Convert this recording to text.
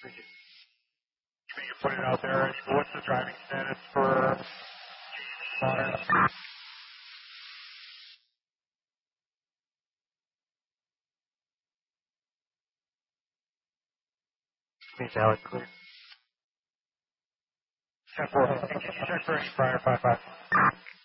You can put it out there. What's the driving status for Connor? Means Alec clear. 10-4. Check for any prior 5-5.